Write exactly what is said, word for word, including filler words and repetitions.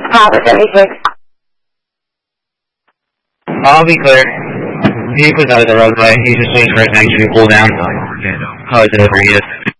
Papa seventy-six. I'll be clear. He was out of the roadway. He's just waiting for his engine to cool down. Oh, it's overheated.